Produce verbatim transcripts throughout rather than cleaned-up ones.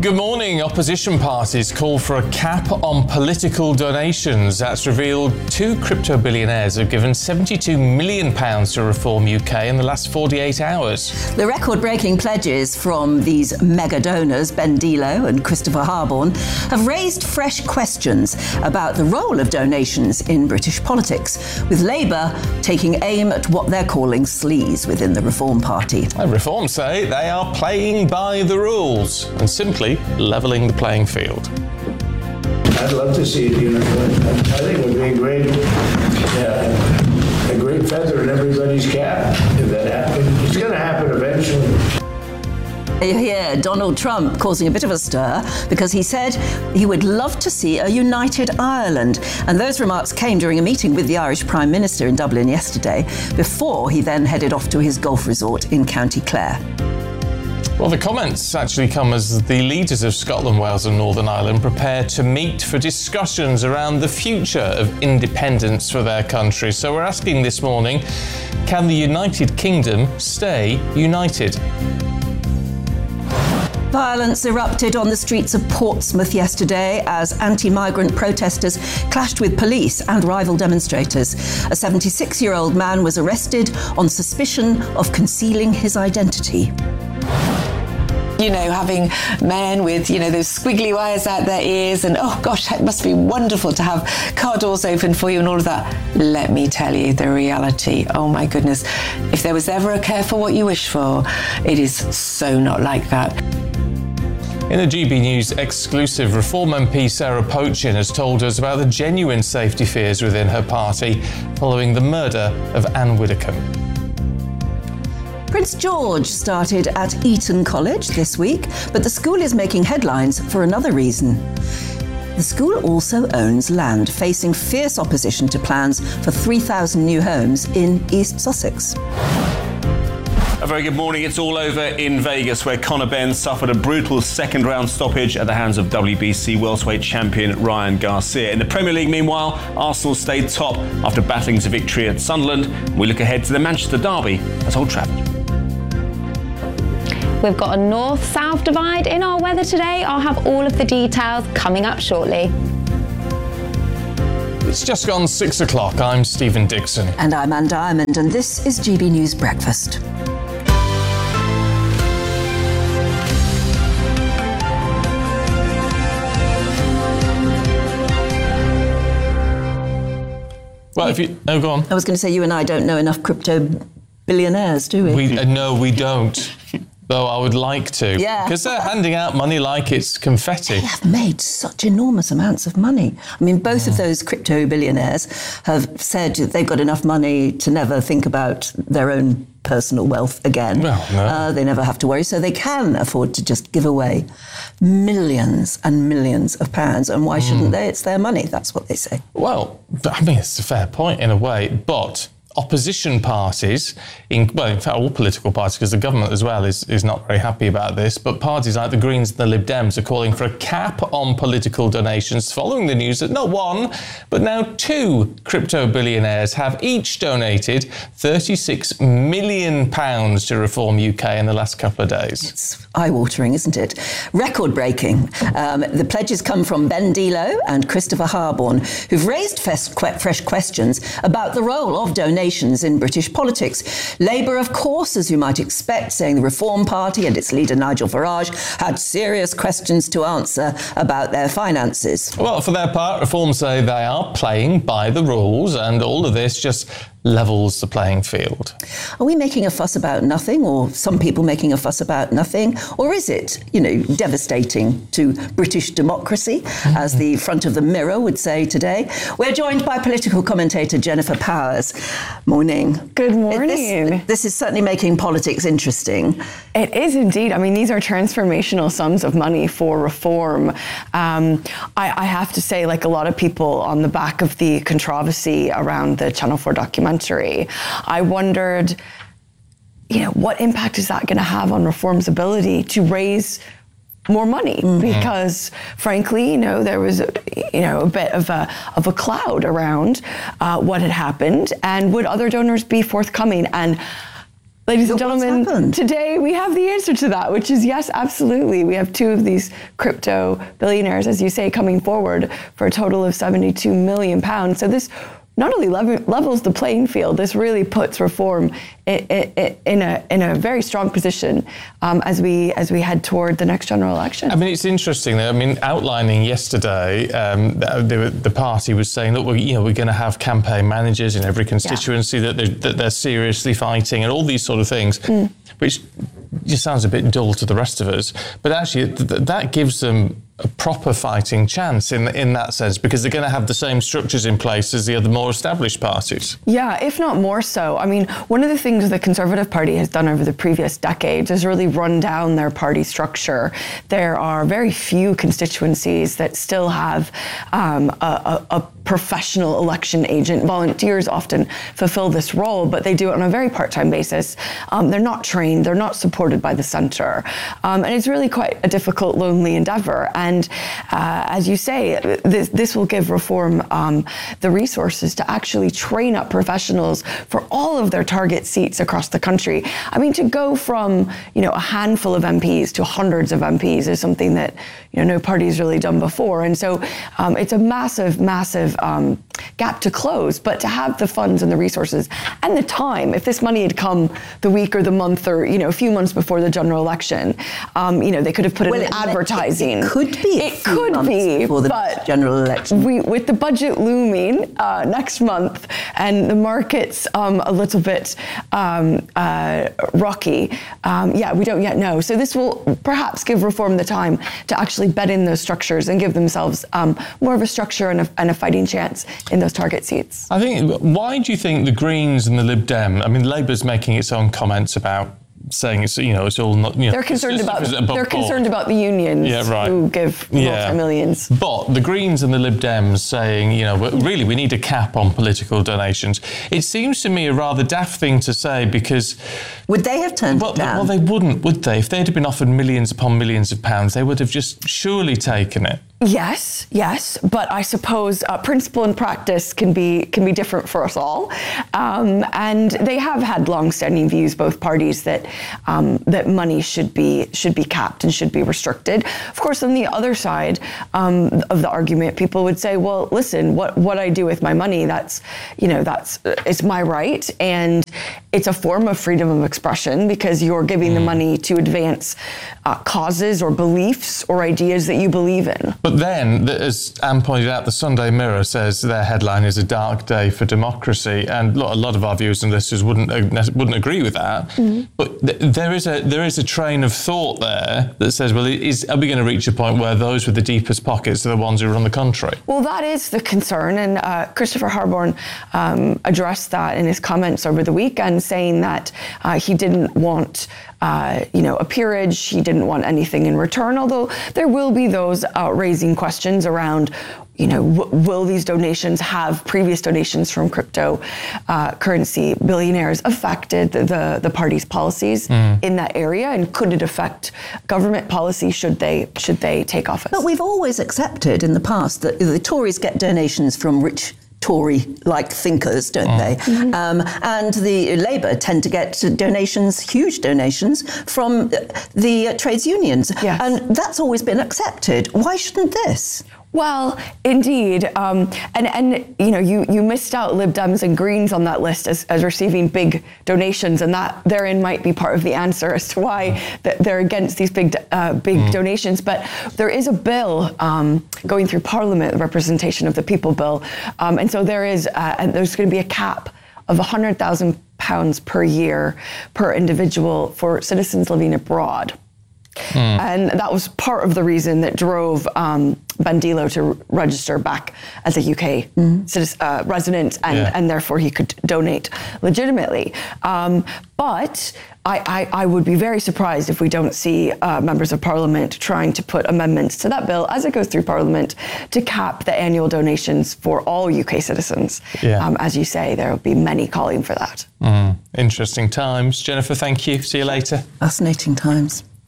Good morning. Opposition parties call for a cap on political donations. That's revealed two crypto billionaires have given seventy-two million pounds to Reform U K in the last forty-eight hours. The record-breaking pledges from these mega donors, Ben Dilo and Christopher Harborne, have raised fresh questions about the role of donations in British politics, with Labour taking aim at what they're calling sleaze within the Reform Party. And Reform say they are playing by the rules and simply levelling the playing field. I'd love to see it, you know, I think it would be a great, uh, a great feather in everybody's cap if that happened. It's going to happen eventually. You hear Donald Trump causing a bit of a stir because he said he would love to see a united Ireland. And those remarks came during a meeting with the Irish Prime Minister in Dublin yesterday, before he then headed off to his golf resort in County Clare. Well, the comments actually come as the leaders of Scotland, Wales and Northern Ireland prepare to meet for discussions around the future of independence for their country. So we're asking this morning, can the United Kingdom stay united? Violence erupted on the streets of Portsmouth yesterday as anti-migrant protesters clashed with police and rival demonstrators. A seventy-six-year-old man was arrested on suspicion of concealing his identity. You know, having men with, you know, those squiggly wires out their ears and, oh gosh, it must be wonderful to have car doors open for you and all of that. Let me tell you the reality. Oh my goodness. If there was ever a careful what you wish for, it is so not like that. In a G B News exclusive, Reform M P Sarah Pochin has told us about the genuine safety fears within her party following the murder of Anne Widdecombe. Prince George started at Eton College this week, but the school is making headlines for another reason. The school also owns land, facing fierce opposition to plans for three thousand new homes in East Sussex. A very good morning. It's all over in Vegas, where Conor Benn suffered a brutal second-round stoppage at the hands of W B C welterweight champion Ryan Garcia. In the Premier League, meanwhile, Arsenal stayed top after battling to victory at Sunderland. We look ahead to the Manchester derby at Old Trafford. We've got a north-south divide in our weather today. I'll have all of the details coming up shortly. It's just gone six o'clock. I'm Stephen Dixon. And I'm Ann Diamond, and this is G B News Breakfast. Well, if you... Oh, go on. I was going to say, you and I don't know enough crypto billionaires, do we? we uh, no, we don't. Though I would like to. Yeah. Because they're handing out money like it's confetti. They have made such enormous amounts of money. I mean, both of those crypto billionaires have said they've got enough money to never think about their own personal wealth again. Well, no. uh, they never have to worry, so they can afford to just give away millions and millions of pounds. And why shouldn't mm. they? It's their money. That's what they say. Well, I mean, it's a fair point in a way, but opposition parties, in, well, in fact, all political parties, because the government as well is, is not very happy about this, but parties like the Greens and the Lib Dems are calling for a cap on political donations following the news that not one, but now two crypto billionaires have each donated thirty-six million pounds to Reform U K in the last couple of days. It's eye-watering, isn't it? Record-breaking. Um, the pledges come from Ben Dilo and Christopher Harborne, who've raised fresh questions about the role of donations in British politics. Labour, of course, as you might expect, saying the Reform Party and its leader Nigel Farage had serious questions to answer about their finances. Well, for their part, Reform say they are playing by the rules, and all of this just levels the playing field. Are we making a fuss about nothing, or some people making a fuss about nothing? Or is it, you know, devastating to British democracy, mm-hmm. as the front of the Mirror would say today? We're joined by political commentator Jennifer Powers. Morning. Good morning. This, this is certainly making politics interesting. It is indeed. I mean, these are transformational sums of money for Reform. Um, I, I have to say, like a lot of people on the back of the controversy around the Channel four documentary, I wondered, you know, what impact is that going to have on Reform's ability to raise more money? Mm-hmm. Because frankly, you know, there was, a, you know, a bit of a of a cloud around uh, what had happened, and would other donors be forthcoming? And Ladies and But what's gentlemen, happened? today we have the answer to that, which is yes, absolutely. We have two of these crypto billionaires, as you say, coming forward for a total of seventy-two million pounds. So this not only level, levels the playing field, this really puts reform in, in, in a in a very strong position um, as we as we head toward the next general election. I mean, it's interesting. I mean, outlining yesterday, um, the, the party was saying, look, we're, you know, we're going to have campaign managers in every constituency yeah. that, they're, that they're seriously fighting, and all these sort of things, mm. which just sounds a bit dull to the rest of us. But actually, th- that gives them a proper fighting chance in in that sense, because they're going to have the same structures in place as the other more established parties. Yeah, if not more so. I mean, one of the things the Conservative Party has done over the previous decades is really run down their party structure. There are very few constituencies that still have um, a, a, a professional election agent. Volunteers often fulfill this role, but they do it on a very part-time basis. Um, they're not trained, they're not supported by the centre. Um, and it's really quite a difficult, lonely endeavour. And uh, as you say, this, this will give Reform um, the resources to actually train up professionals for all of their target seats across the country. I mean, to go from, you know, a handful of M Ps to hundreds of M Ps is something that, you know, no party's really done before. And so um, it's a massive, massive um, gap to close. But to have the funds and the resources and the time, if this money had come the week or the month or, you know, a few months before the general election, um, you know, they could have put well, it in advertising. It, it could be. It could be before the but general election. We, with the budget looming uh, next month and the markets um, a little bit um, uh, rocky, um, yeah, we don't yet know. So this will perhaps give Reform the time to actually bed in those structures and give themselves um, more of a structure and a, and a fighting chance in those target seats. I think, why do you think the Greens and the Lib Dem, I mean, Labour's making its own comments about saying it's, you know, it's all not, you know, they're concerned about above they're board. concerned about the unions yeah, right. who give yeah. multi-millions. But the Greens and the Lib Dems saying, you know, really we need a cap on political donations. It seems to me a rather daft thing to say, because would they have turned well, it down? Well, they wouldn't, would they? If they'd have been offered millions upon millions of pounds, they would have just surely taken it. Yes, yes, but I suppose uh, principle and practice can be can be different for us all, um, and they have had long-standing views, both parties, that um, that money should be should be capped and should be restricted. Of course, on the other side um, of the argument, people would say, "Well, listen, what what I do with my money, that's you know that's it's my right, and it's a form of freedom of expression because you're giving mm. the money to advance uh, causes or beliefs or ideas that you believe in." But then, as Anne pointed out, the Sunday Mirror says their headline is a dark day for democracy, and a lot of our viewers and listeners wouldn't wouldn't agree with that. Mm-hmm. But th- there is a there is a train of thought there that says, well, is are we going to reach a point where those with the deepest pockets are the ones who run the country? Well, that is the concern, and uh, Christopher Harborne um, addressed that in his comments over the weekend, saying that uh, he didn't want. Uh, you know, a peerage. He didn't want anything in return, although there will be those uh, raising questions around, you know, w- will these donations have previous donations from crypto uh, currency billionaires affected the, the, the party's policies mm. in that area? And could it affect government policy should they should they take office? But we've always accepted in the past that the Tories get donations from rich Tory-like thinkers, don't mm. they? Mm-hmm. Um, and the Labour tend to get donations, huge donations, from the uh, trades unions. Yes. And that's always been accepted. Why shouldn't this? Well, indeed, um, and and you know you you missed out Lib Dems and Greens on that list as, as receiving big donations, and that therein might be part of the answer as to why th- they're against these big uh, big mm. donations. But there is a bill um, going through Parliament, the Representation of the People bill, um, and so there is uh, and there's going to be a cap of one hundred thousand pounds per year per individual for citizens living abroad. Mm. And that was part of the reason that drove um, Bandilo to r- register back as a U K mm-hmm. citizen, uh, resident, and, yeah. and therefore he could donate legitimately. Um, but I, I, I would be very surprised if we don't see uh, members of Parliament trying to put amendments to that bill as it goes through Parliament to cap the annual donations for all U K citizens. Yeah. Um, as you say, there will be many calling for that. Mm. Interesting times. Jennifer, thank you. See you later. Fascinating times.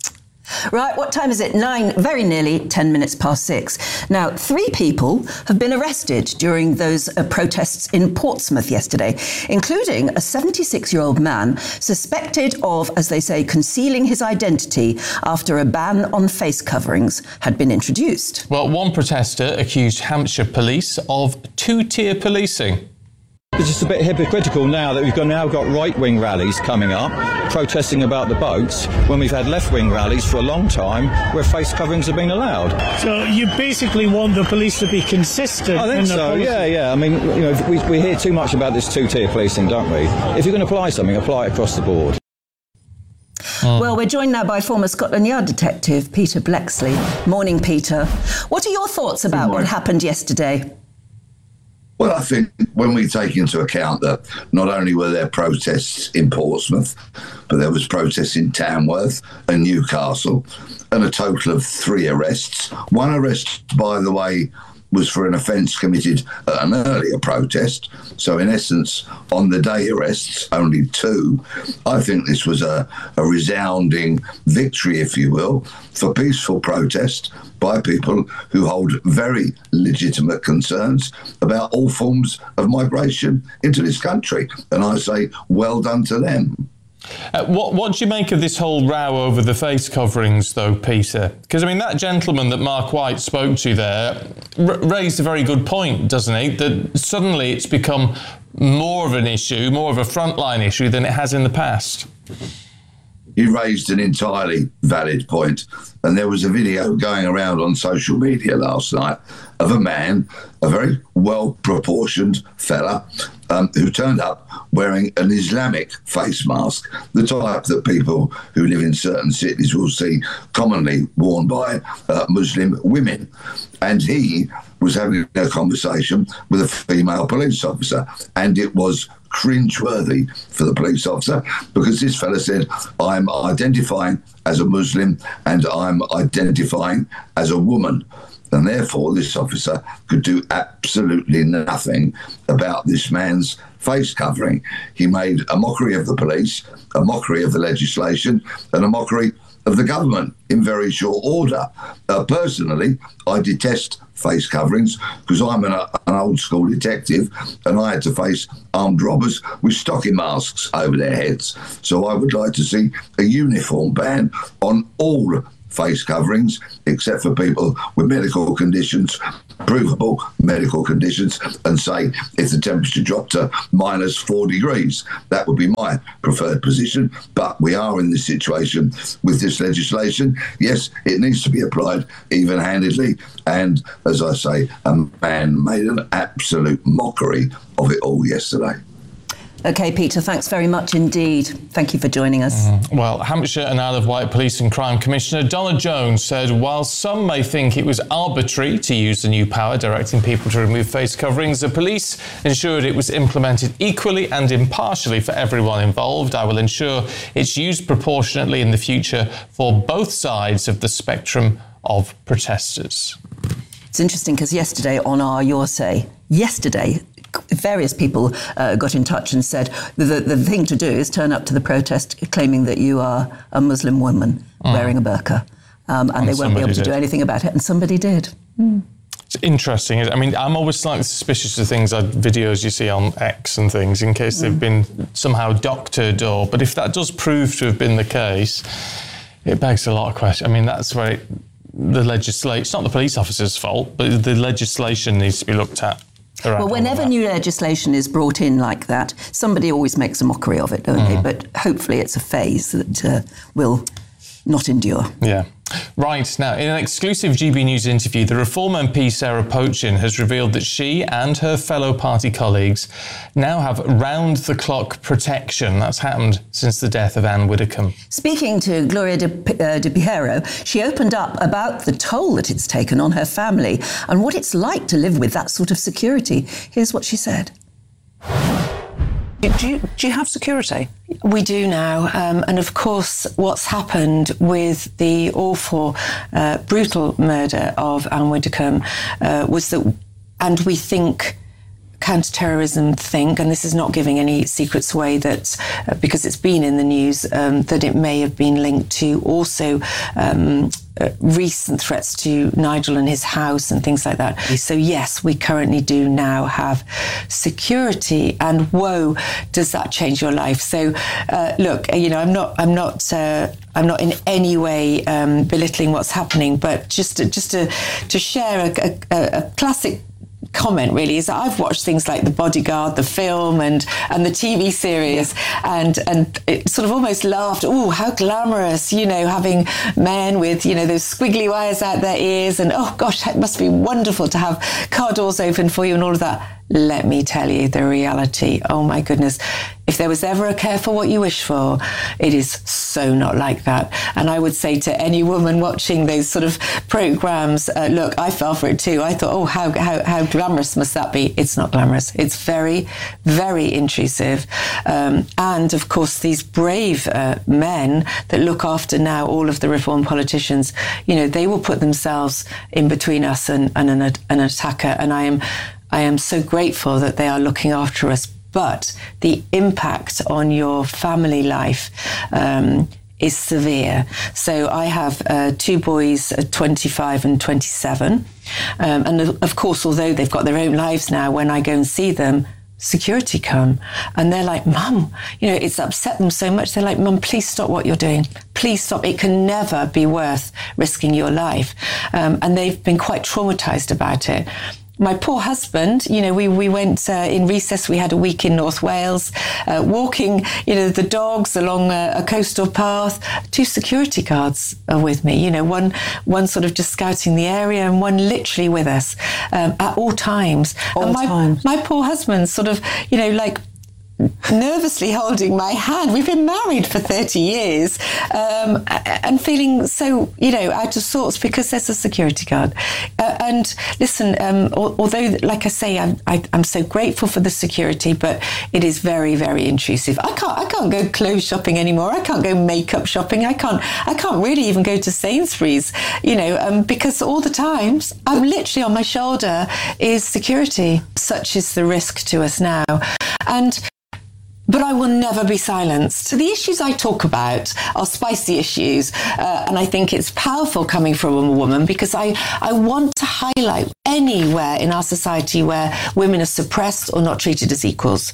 Right, what time is it? Nine, very nearly ten minutes past six. Now, three people have been arrested during those uh, protests in Portsmouth yesterday, including a seventy-six-year-old man suspected of, as they say, concealing his identity after a ban on face coverings had been introduced. Well, one protester accused Hampshire police of two-tier policing. It's just a bit hypocritical now that we've got, now got right-wing rallies coming up, protesting about the boats, when we've had left-wing rallies for a long time where face coverings have been allowed. So you basically want the police to be consistent? I think in so, policy. yeah, yeah. I mean, you know, we, we hear too much about this two-tier policing, don't we? If you're going to apply something, apply it across the board. Mm. Well, we're joined now by former Scotland Yard detective Peter Bleksley. Morning, Peter. What are your thoughts about what happened yesterday? Well, I think when we take into account that not only were there protests in Portsmouth, but there was protests in Tamworth and Newcastle, and a total of three arrests. One arrest, by the way, was for an offence committed at an earlier protest. So in essence, on the day arrests, only two. I think this was a, a resounding victory, if you will, for peaceful protest by people who hold very legitimate concerns about all forms of migration into this country. And I say, well done to them. Uh, what, what do you make of this whole row over the face coverings, though, Peter? Because, I mean, that gentleman that Mark White spoke to there r- raised a very good point, doesn't he? That suddenly it's become more of an issue, more of a frontline issue than it has in the past. You raised an entirely valid point, and there was a video going around on social media last night of a man, a very well-proportioned fella, um, who turned up wearing an Islamic face mask, the type that people who live in certain cities will see commonly worn by uh, Muslim women. And he was having a conversation with a female police officer, and it was cringeworthy for the police officer, because this fella said, I'm identifying as a Muslim and I'm identifying as a woman. And therefore, this officer could do absolutely nothing about this man's face covering. He made a mockery of the police, a mockery of the legislation, and a mockery of the government in very short order. Uh, personally, I detest face coverings because I'm an, an old school detective and I had to face armed robbers with stocking masks over their heads. So I would like to see a uniform ban on all face coverings, except for people with medical conditions, provable medical conditions, and say if the temperature dropped to minus four degrees, that would be my preferred position. But we are in this situation with this legislation. Yes, it needs to be applied even-handedly. And as I say, a man made an absolute mockery of it all yesterday. OK, Peter, thanks very much indeed. Thank you for joining us. Mm. Well, Hampshire and Isle of Wight Police and Crime Commissioner Donna Jones said while some may think it was arbitrary to use the new power directing people to remove face coverings, the police ensured it was implemented equally and impartially for everyone involved. I will ensure it's used proportionately in the future for both sides of the spectrum of protesters. It's interesting because yesterday on our Your Say, yesterday, various people uh, got in touch and said the, the, the thing to do is turn up to the protest claiming that you are a Muslim woman mm. wearing a burqa, um, and, and they won't be able to did. do anything about it, and somebody did. Mm. It's interesting. I mean, I'm always slightly suspicious of things like videos you see on X and things in case mm. they've been somehow doctored, or but if that does prove to have been the case, it begs a lot of questions. I mean, that's where it, the legislation, it's not the police officer's fault, but the legislation needs to be looked at. Well, whenever new legislation is brought in like that, somebody always makes a mockery of it, don't mm. they? But hopefully it's a phase that uh, will not endure. Yeah. Right, now, in an exclusive G B News interview, the Reform M P Sarah Pochin has revealed that she and her fellow party colleagues now have round-the-clock protection. That's happened since the death of Anne Widdecombe. Speaking to Gloria de, uh, de Piero, she opened up about the toll that it's taken on her family and what it's like to live with that sort of security. Here's what she said. Do you, do you have security? We do now. Um, and of course, what's happened with the awful, uh, brutal murder of Anne Widdecombe uh, was that, and we think counterterrorism think, and this is not giving any secrets away, that uh, because it's been in the news, um, that it may have been linked to also um, uh, recent threats to Nigel and his house and things like that. So yes, we currently do now have security, and whoa, does that change your life? So uh, look, you know, I'm not, I'm not, uh, I'm not in any way um, belittling what's happening, but just to, just to to share a, a, a classic comment really is that I've watched things like The Bodyguard, the film, and and the T V series, and and it sort of almost laughed, oh, how glamorous, you know, having men with, you know, those squiggly wires out their ears, and oh gosh, it must be wonderful to have car doors open for you and all of that. Let me tell you the reality. Oh my goodness. If there was ever a careful what you wish for, it is so not like that. And I would say to any woman watching those sort of programs, uh, look, I fell for it too. I thought, oh, how, how, how glamorous must that be? It's not glamorous. It's very, very intrusive. Um, and of course, these brave uh, men that look after now all of the reform politicians, you know, they will put themselves in between us and, and an, an attacker. And I am, I am so grateful that they are looking after us. But the impact on your family life um, is severe. So I have uh, two boys, uh, twenty-five and twenty-seven. Um, and of course, although they've got their own lives now, when I go and see them, security come. And they're like, Mum, you know, it's upset them so much. They're like, Mum, please stop what you're doing. Please stop. It can never be worth risking your life. Um, and they've been quite traumatized about it. My poor husband, you know, we, we went uh, in recess, we had a week in North Wales, uh, walking, you know, the dogs along a, a coastal path. Two security guards are with me, you know, one one sort of just scouting the area and one literally with us um, at all times. All and my, times. My poor husband sort of, you know, like, nervously holding my hand. We've been married for thirty years um, and feeling so, you know, out of sorts because there's a security guard. Uh, and listen, um, although, like I say, I'm, I, I'm so grateful for the security, but it is very, very intrusive. I can't, I can't go clothes shopping anymore. I can't go makeup shopping. I can't, I can't really even go to Sainsbury's, you know, um, because all the times I'm literally on my shoulder is security. Such is the risk to us now. And But I will never be silenced. So the issues I talk about are spicy issues, uh, and I think it's powerful coming from a woman because I, I want to highlight anywhere in our society where women are suppressed or not treated as equals.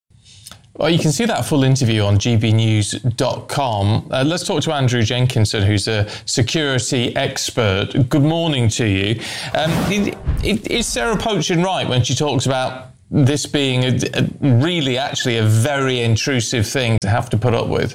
Well, you can see that full interview on g b news dot com. Uh, let's talk to Andrew Jenkinson, who's a security expert. Good morning to you. Um, is Sarah Poachin right when she talks about this being a, a really actually a very intrusive thing to have to put up with?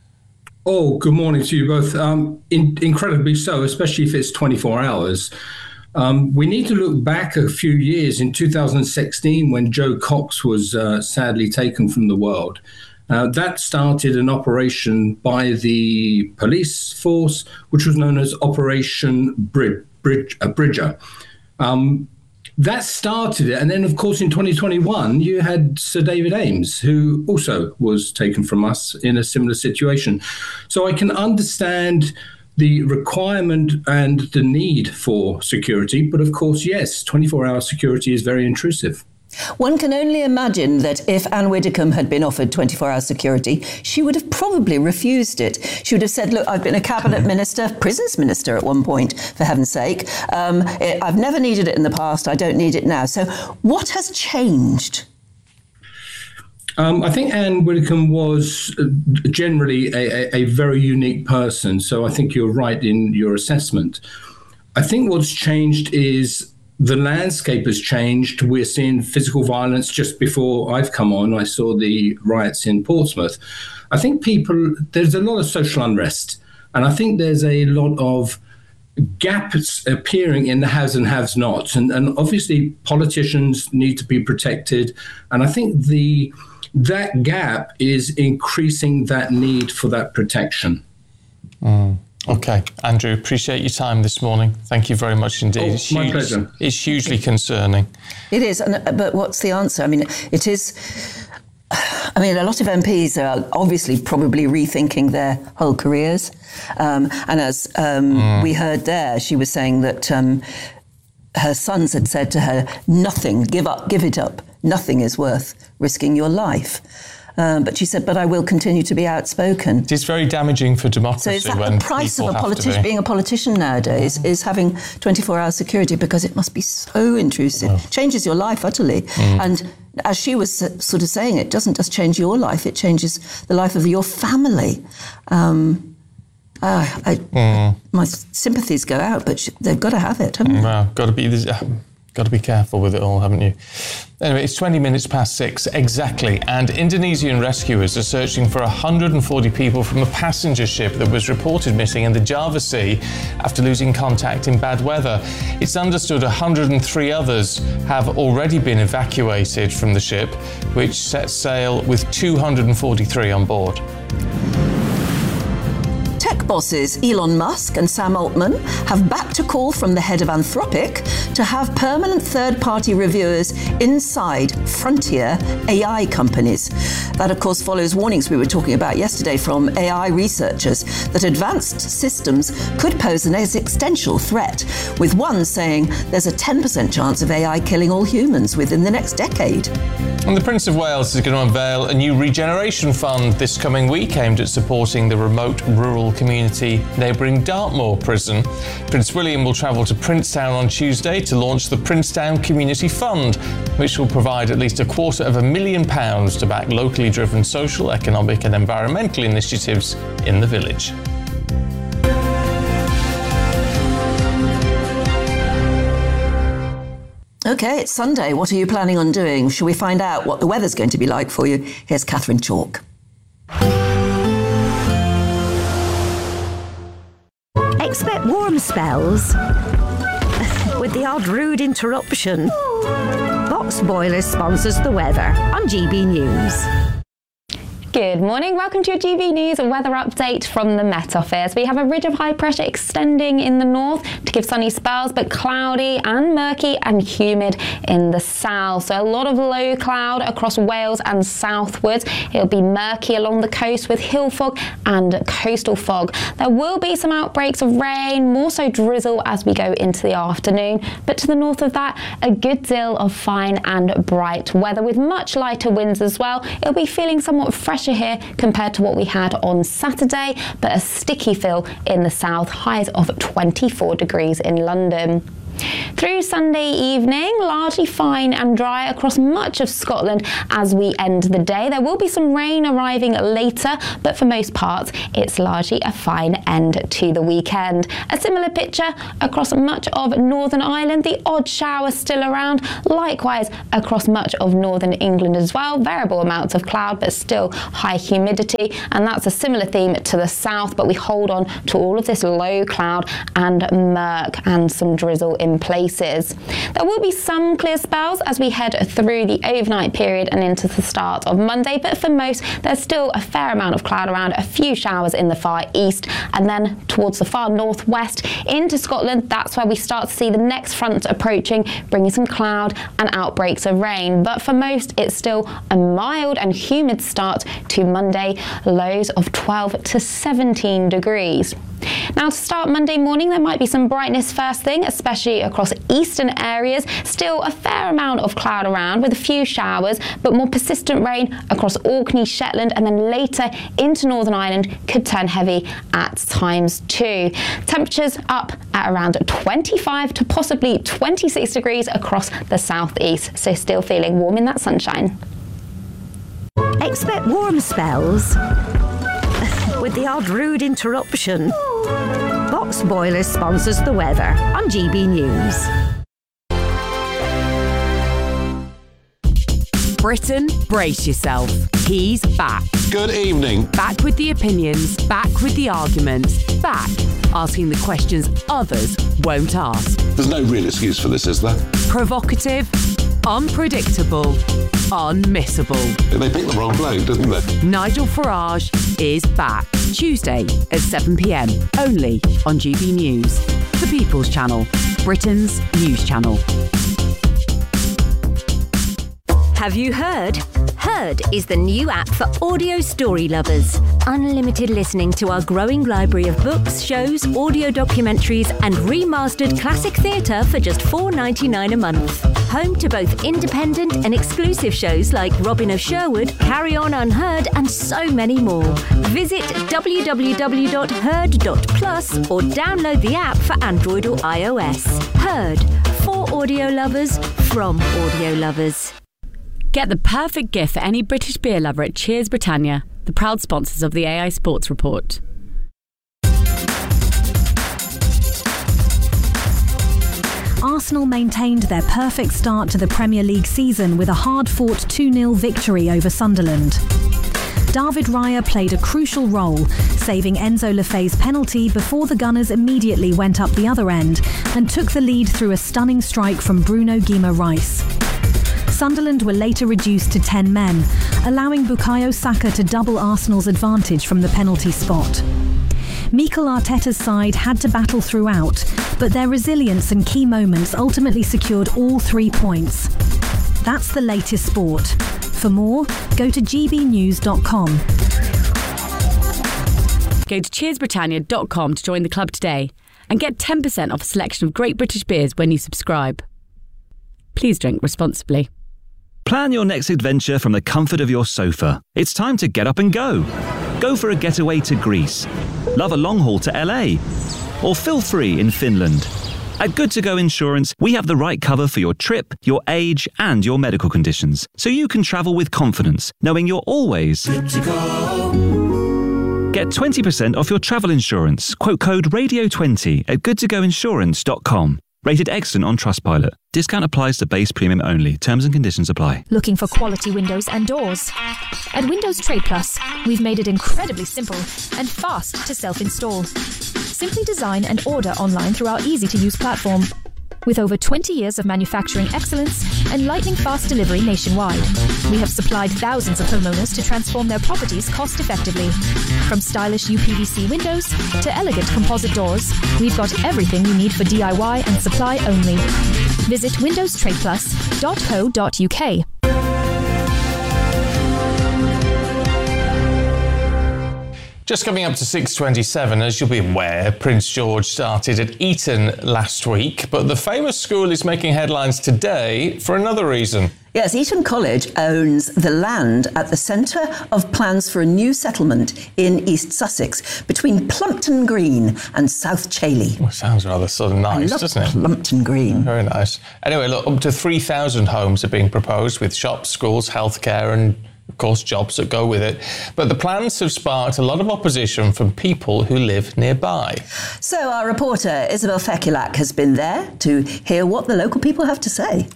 Oh, good morning to you both. Um, in, incredibly so, especially if it's twenty-four hours. Um, we need to look back a few years in two thousand sixteen when Jo Cox was uh, sadly taken from the world. Uh, that started an operation by the police force, which was known as Operation Brid- Brid- uh, Bridger. Um, That started it. And then, of course, in twenty twenty-one, you had Sir David Ames, who also was taken from us in a similar situation. So I can understand the requirement and the need for security. But of course, yes, twenty-four hour security is very intrusive. One can only imagine that if Anne Widdecombe had been offered twenty-four hour security, she would have probably refused it. She would have said, look, I've been a cabinet minister, prisons minister at one point, for heaven's sake. Um, it, I've never needed it in the past. I don't need it now. So what has changed? Um, I think Anne Widdecombe was generally a, a, a very unique person. So I think you're right in your assessment. I think what's changed is the landscape has changed. We're seeing physical violence. Just before I've come on, I saw the riots in Portsmouth. I think people, there's a lot of social unrest. And I think there's a lot of gaps appearing in the haves and haves nots. And, and obviously politicians need to be protected. And I think the that gap is increasing that need for that protection. Mm. Okay, Andrew, appreciate your time this morning. Thank you very much indeed. Oh, it's my huge, pleasure. It's hugely concerning. It is, and, but what's the answer? I mean, it is... I mean, a lot of M Ps are obviously probably rethinking their whole careers. Um, and as um, mm. we heard there, she was saying that... Um, her sons had said to her, nothing, give up, give it up. Nothing is worth risking your life. Um, but she said, but I will continue to be outspoken. It's very damaging for democracy. So is that when the price of a politi- being a politician nowadays, is having twenty-four hour security, because it must be so intrusive. Oh. Changes your life utterly. Mm. And as she was sort of saying, it doesn't just change your life, it changes the life of your family. Um, uh, I, mm. My sympathies go out, but sh- they've got to have it, haven't they? Well, got to be... Uh, Got to be careful with it all, haven't you? Anyway, it's twenty minutes past six exactly, and Indonesian rescuers are searching for one hundred forty people from a passenger ship that was reported missing in the Java Sea after losing contact in bad weather. It's understood one hundred three others have already been evacuated from the ship, which sets sail with two hundred forty-three on board. Tech bosses Elon Musk and Sam Altman have backed a call from the head of Anthropic to have permanent third-party reviewers inside frontier A I companies. That, of course, follows warnings we were talking about yesterday from A I researchers that advanced systems could pose an existential threat, with one saying there's a ten percent chance of A I killing all humans within the next decade. And the Prince of Wales is going to unveil a new regeneration fund this coming week aimed at supporting the remote rural community neighbouring Dartmoor Prison. Prince William will travel to Princetown on Tuesday to launch the Princetown Community Fund, which will provide at least a quarter of a million pounds to back locally driven social, economic and environmental initiatives in the village. OK, it's Sunday. What are you planning on doing? Shall we find out what the weather's going to be like for you? Here's Catherine Chalk. Expect warm spells with the odd rude interruption. Box Boilers sponsors the weather on G B News. Good morning. Welcome to your G B News weather update from the Met Office. We have a ridge of high pressure extending in the north to give sunny spells, but cloudy and murky and humid in the south. So a lot of low cloud across Wales and southwards. It'll be murky along the coast with hill fog and coastal fog. There will be some outbreaks of rain, more so drizzle as we go into the afternoon. But to the north of that, a good deal of fine and bright weather with much lighter winds as well. It'll be feeling somewhat fresher here compared to what we had on Saturday, but a sticky feel in the south, highs of twenty-four degrees in London. Through Sunday evening, largely fine and dry across much of Scotland as we end the day. There will be some rain arriving later, but for most parts, it's largely a fine end to the weekend. A similar picture across much of Northern Ireland, the odd shower still around. Likewise, across much of Northern England as well. Variable amounts of cloud, but still high humidity. And that's a similar theme to the south, but we hold on to all of this low cloud and murk and some drizzle in In places. There will be some clear spells as we head through the overnight period and into the start of Monday, but for most there's still a fair amount of cloud around, a few showers in the far east, and then towards the far northwest into Scotland. That's where we start to see the next front approaching, bringing some cloud and outbreaks of rain. But for most it's still a mild and humid start to Monday, lows of twelve to seventeen degrees. Now to start Monday morning, there might be some brightness first thing, especially across eastern areas. Still a fair amount of cloud around with a few showers, but more persistent rain across Orkney, Shetland, and then later into Northern Ireland could turn heavy at times too. Temperatures up at around twenty-five to possibly twenty-six degrees across the southeast, so still feeling warm in that sunshine. Expect warm spells with the odd rude interruption. Box Boilers sponsors the weather on G B News. Britain, brace yourself. He's back. Good evening. Back with the opinions, back with the arguments, back asking the questions others won't ask. There's no real excuse for this, is there? Provocative, unpredictable, unmissable. They picked the wrong bloke, didn't they? Nigel Farage is back. Tuesday at seven p m, only on G B News. The People's Channel, Britain's news channel. Have you heard? Heard is the new app for audio story lovers. Unlimited listening to our growing library of books, shows, audio documentaries and remastered classic theatre for just four dollars ninety-nine a month. Home to both independent and exclusive shows like Robin of Sherwood, Carry On Unheard and so many more. Visit w w w dot heard dot plus or download the app for Android or iOS. Heard, for audio lovers, from audio lovers. Get the perfect gift for any British beer lover at Cheers Britannia, the proud sponsors of the A I Sports Report. Arsenal maintained their perfect start to the Premier League season with a hard-fought two nil victory over Sunderland. David Raya played a crucial role, saving Enzo Lefebvre's penalty before the Gunners immediately went up the other end and took the lead through a stunning strike from Bruno Guimaraes. Sunderland were later reduced to ten men, allowing Bukayo Saka to double Arsenal's advantage from the penalty spot. Mikel Arteta's side had to battle throughout, but their resilience and key moments ultimately secured all three points. That's the latest sport. For more, go to g b news dot com. Go to cheers britannia dot com to join the club today and get ten percent off a selection of great British beers when you subscribe. Please drink responsibly. Plan your next adventure from the comfort of your sofa. It's time to get up and go. Go for a getaway to Greece. Love a long haul to L A. Or feel free in Finland. At Good To Go Insurance, we have the right cover for your trip, your age, and your medical conditions, so you can travel with confidence, knowing you're always good to go. Get twenty percent off your travel insurance. Quote code radio twenty at good to go insurance dot com. Rated excellent on Trustpilot. Discount applies to base premium only. Terms and conditions apply. Looking for quality windows and doors? At Windows Trade Plus, we've made it incredibly simple and fast to self-install. Simply design and order online through our easy-to-use platform. With over twenty years of manufacturing excellence and lightning-fast delivery nationwide, we have supplied thousands of homeowners to transform their properties cost-effectively. From stylish U P V C windows to elegant composite doors, we've got everything you need for D I Y and supply only. Visit windows trade plus dot co dot u k. Just coming up to six twenty-seven, as you'll be aware, Prince George started at Eton last week, but the famous school is making headlines today for another reason. Yes, Eton College owns the land at the centre of plans for a new settlement in East Sussex between Plumpton Green and South Chailey. Well, sounds rather sort of nice, I love doesn't it? Plumpton Green. Very nice. Anyway, look, up to three thousand homes are being proposed with shops, schools, healthcare and, of course, jobs that go with it. But the plans have sparked a lot of opposition from people who live nearby. So our reporter Isabel Fekulak has been there to hear what the local people have to say.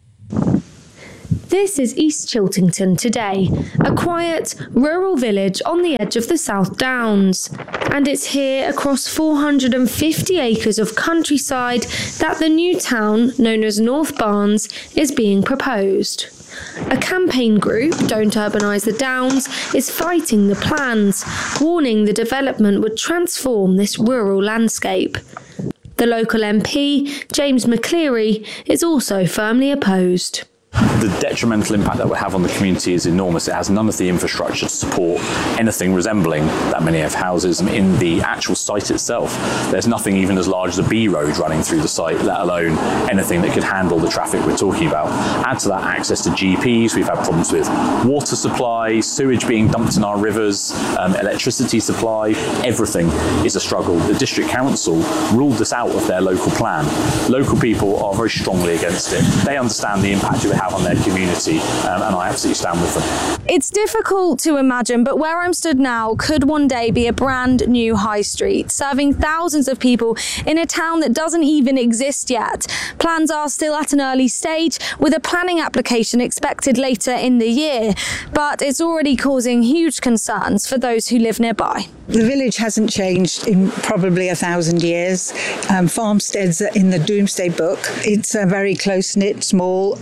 This is East Chiltington today, a quiet, rural village on the edge of the South Downs. And it's here, across four hundred fifty acres of countryside, that the new town, known as North Barnes, is being proposed. A campaign group, Don't Urbanise the Downs, is fighting the plans, warning the development would transform this rural landscape. The local M P, James McCleary, is also firmly opposed. The detrimental impact that would have on the community is enormous. It has none of the infrastructure to support anything resembling that many of houses in the actual site itself. There's nothing even as large as a B road running through the site, let alone anything that could handle the traffic we're talking about. Add to that access to G Ps. We've had problems with water supply, sewage being dumped in our rivers, um, electricity supply. Everything is a struggle. The district council ruled this out of their local plan. Local people are very strongly against it. They understand the impact it would have on their community, um, and I absolutely stand with them. It's difficult to imagine, but where I'm stood now could one day be a brand new high street, serving thousands of people in a town that doesn't even exist yet. Plans are still at an early stage, with a planning application expected later in the year, but it's already causing huge concerns for those who live nearby. The village hasn't changed in probably a thousand years. Um, farmsteads are in the Doomsday Book. It's a very close-knit, small farming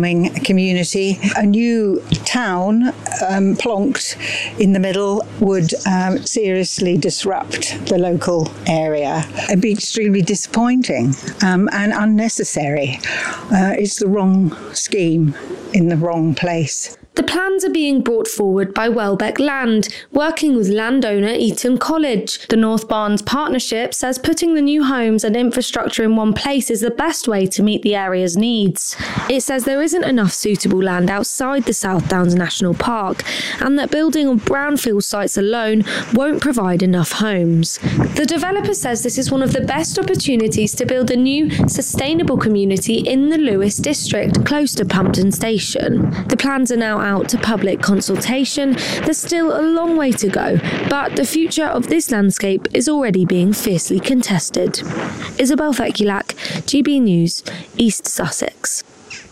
farming community. A new town um, plonked in the middle would um, seriously disrupt the local area. It'd be extremely disappointing um, and unnecessary. Uh, it's the wrong scheme in the wrong place. The plans are being brought forward by Welbeck Land, working with landowner Eton College. The North Barnes Partnership says putting the new homes and infrastructure in one place is the best way to meet the area's needs. It says there isn't enough suitable land outside the South Downs National Park, and that building on brownfield sites alone won't provide enough homes. The developer says this is one of the best opportunities to build a new, sustainable community in the Lewis district, close to Pumpton Station. The plans are now out to public consultation. There's still a long way to go, but the future of this landscape is already being fiercely contested. Isabel Fekulak, G B News, East Sussex.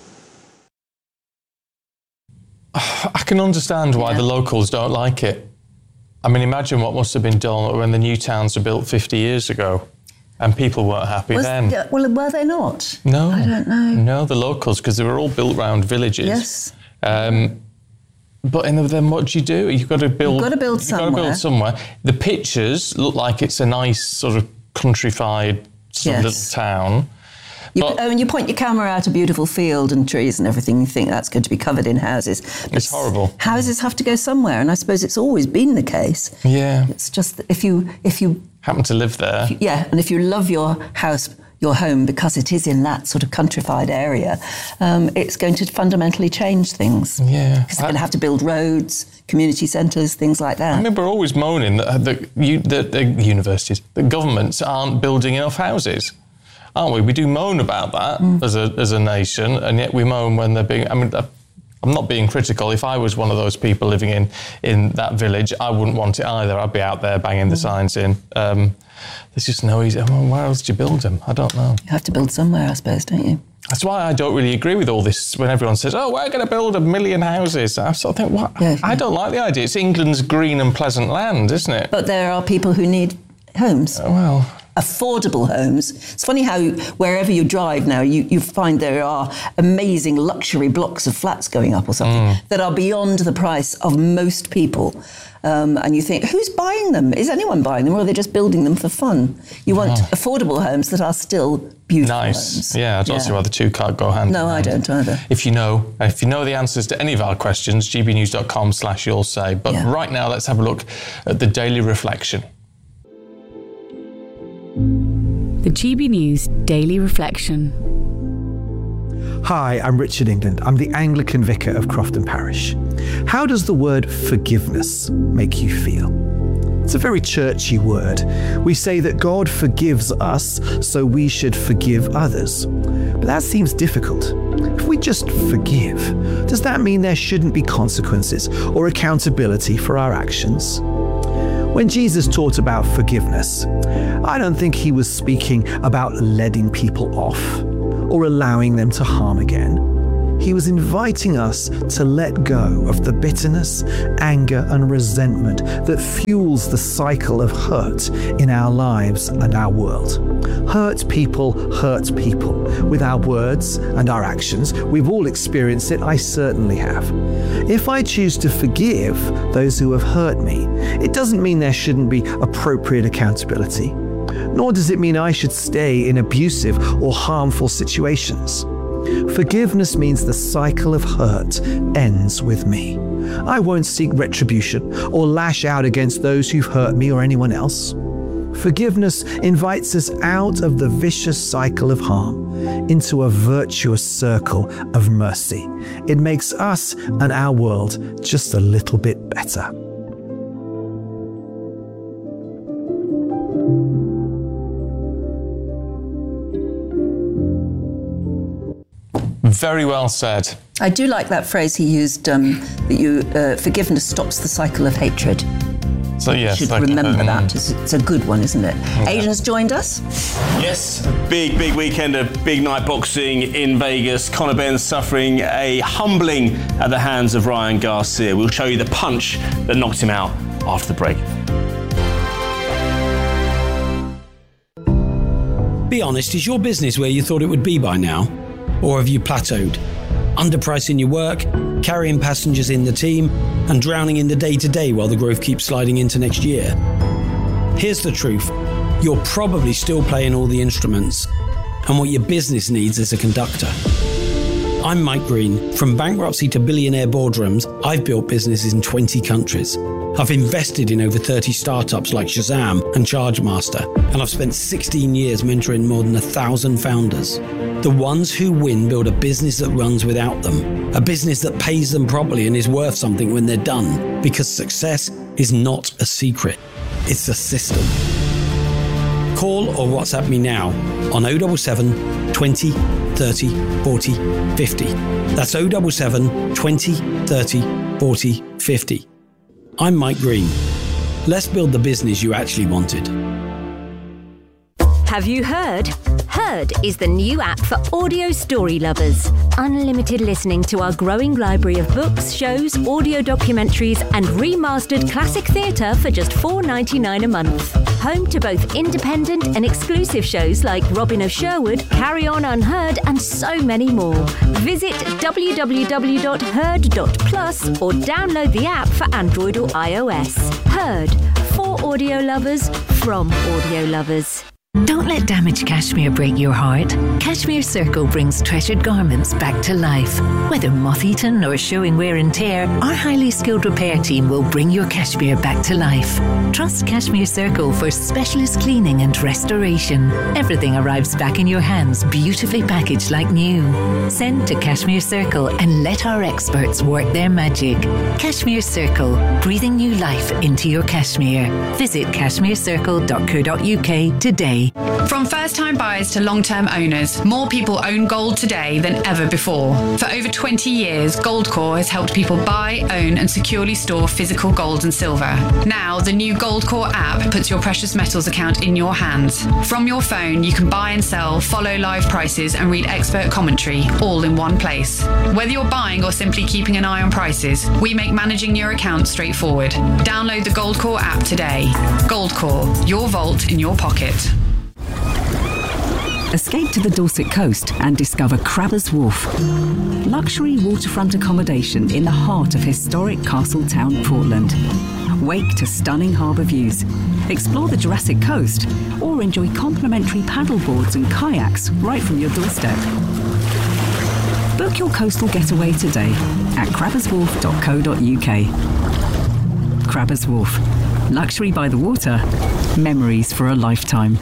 I can understand why yeah. the locals don't like it. I mean, imagine what must have been done when the new towns were built fifty years ago. And people weren't happy Was, then. Uh, well, were they not? No. I don't know. No, the locals, because they were all built round villages. Yes. Um, but in the, then what do you do? You've got to build. You've got to build you've somewhere. Got to build somewhere. The pictures look like it's a nice sort of countrified sort of Yes. little town. You, But- oh, and you point your camera out a beautiful field and trees and everything, you think that's going to be covered in houses. But It's horrible. Houses have to go somewhere, and I suppose it's always been the case. Yeah. It's just that if you, if you, Happen to live there. yeah, and if you love your house, your home, because it is in that sort of countrified area, um, it's going to fundamentally change things. Yeah. Because they're going to have to build roads, community centres, things like that. I remember always moaning that the, you, the, the universities, the governments aren't building enough houses. Aren't we? We do moan about that mm. as a as a nation, and yet we moan when they're being. I mean, I'm not being critical. If I was one of those people living in in that village, I wouldn't want it either. I'd be out there banging the mm. signs in. Um, there's just no easy. Well, where else do you build them? I don't know. You have to build somewhere, I suppose, don't you? That's why I don't really agree with all this when everyone says, oh, we're going to build a million houses. I sort of think, what? Yeah, I don't like the idea. It's England's green and pleasant land, isn't it? But there are people who need homes. Oh, well. Affordable homes. It's funny how wherever you drive now, you, you find there are amazing luxury blocks of flats going up or something mm. that are beyond the price of most people. Um, and you think, who's buying them? Is anyone buying them, or are they just building them for fun? You want oh. affordable homes that are still beautiful nice. homes. Yeah, I don't yeah. see why the two can't go hand in No, hand. I don't either. If you know, if you know the answers to any of our questions, g b news dot com slash you'll say. But yeah. right now, let's have a look at the Daily Reflection. The G B News Daily Reflection. Hi, I'm Richard England. I'm the Anglican Vicar of Crofton Parish. How does the word forgiveness make you feel? It's a very churchy word. We say that God forgives us, so we should forgive others. But that seems difficult. If we just forgive, does that mean there shouldn't be consequences or accountability for our actions? When Jesus taught about forgiveness, I don't think he was speaking about letting people off or allowing them to harm again. He was inviting us to let go of the bitterness, anger, and resentment that fuels the cycle of hurt in our lives and our world. Hurt people hurt people. With our words and our actions, we've all experienced it. I certainly have. If I choose to forgive those who have hurt me, it doesn't mean there shouldn't be appropriate accountability. Nor does it mean I should stay in abusive or harmful situations. Forgiveness means the cycle of hurt ends with me. I won't seek retribution or lash out against those who've hurt me or anyone else. Forgiveness invites us out of the vicious cycle of harm into a virtuous circle of mercy. It makes us and our world just a little bit better. Very well said. I do like that phrase he used, um, that you uh, forgiveness stops the cycle of hatred. So yes, you should like, remember um, that. It's, it's a good one, isn't it? Okay. Aidan's joined us. Yes, big, big weekend of big night boxing in Vegas. Conor Benn suffering a humbling at the hands of Ryan Garcia. We'll show you the punch that knocked him out after the break. Be honest, is your business where you thought it would be by now? Or have you plateaued? underpricing your work, carrying passengers in the team, and drowning in the day-to-day while the growth keeps sliding into next year? Here's the truth. You're probably still playing all the instruments, and what your business needs is a conductor. I'm Mike Green. From bankruptcy to billionaire boardrooms, I've built businesses in twenty countries. I've invested in over thirty startups like Shazam and Chargemaster, and I've spent sixteen years mentoring more than a thousand founders. The ones who win build a business that runs without them, a business that pays them properly and is worth something when they're done, because success is not a secret, it's a system. Call or WhatsApp me now on oh seven seven, twenty, thirty, forty, fifty. That's oh seven seven, twenty, thirty, forty, fifty. I'm Mike Green. Let's build the business you actually wanted. Have you heard? Heard is the new app for audio story lovers. Unlimited listening to our growing library of books, shows, audio documentaries, and remastered classic theatre for just four dollars and ninety-nine cents a month. Home to both independent and exclusive shows like Robin of Sherwood, Carry On Unheard, and so many more. Visit w w w dot heard dot plus or download the app for Android or iOS. Heard, for audio lovers, from audio lovers. Don't let damaged cashmere break your heart. Cashmere Circle brings treasured garments back to life. Whether moth-eaten or showing wear and tear, our highly skilled repair team will bring your cashmere back to life. Trust Cashmere Circle for specialist cleaning and restoration. Everything arrives back in your hands, beautifully packaged like new. Send to Cashmere Circle and let our experts work their magic. Cashmere Circle, breathing new life into your cashmere. Visit cashmere circle dot co dot u k today. From first-time buyers to long-term owners, more people own gold today than ever before. For over twenty years, Goldcore has helped people buy, own and securely store physical gold and silver. Now, the new Goldcore app puts your precious metals account in your hands. From your phone, you can buy and sell, follow live prices and read expert commentary, all in one place. Whether you're buying or simply keeping an eye on prices, we make managing your account straightforward. Download the Goldcore app today. Goldcore, your vault in your pocket. Escape to the Dorset coast and discover Crabbers Wharf. Luxury waterfront accommodation in the heart of historic Castletown, Portland. Wake to stunning harbour views. Explore the Jurassic Coast or enjoy complimentary paddleboards and kayaks right from your doorstep. Book your coastal getaway today at crabbers wharf dot co dot u k. Crabbers Wharf. Luxury by the water. Memories for a lifetime.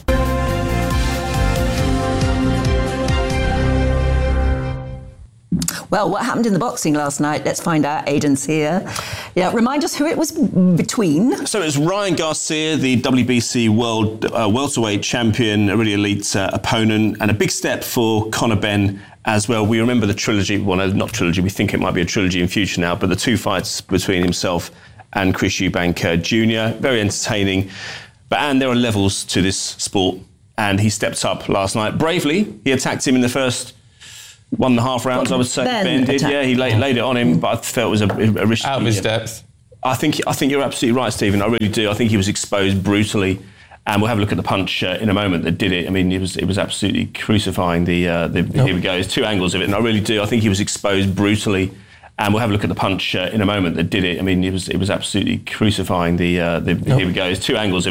Well, what happened in the boxing last night? Let's find out. Aidan's here. Yeah, remind us who it was between. So it was Ryan Garcia, the W B C World uh, Welterweight Champion, a really elite uh, opponent, and a big step for Conor Benn as well. We remember the trilogy, well, no, not trilogy, we think it might be a trilogy in future now, but the two fights between himself and Chris Eubank uh, Junior Very entertaining. But, and there are levels to this sport, and he stepped up last night bravely. He attacked him in the first one and a half rounds, I would say. Ben, Ben did, attack. yeah. He laid, laid it on him, but I felt it was a, a risky... Out of his depth. I think I think you're absolutely right, Stephen. I really do. I think he was exposed brutally, and we'll have a look at the punch uh, in a moment that did it. I mean, it was it was absolutely crucifying. The, uh, the Oh. Here we go. There's two angles of it, and I really do. I think he was exposed brutally, and we'll have a look at the punch uh, in a moment that did it. I mean, it was it was absolutely crucifying. The, uh, the Oh. Here we go. There's two angles of it.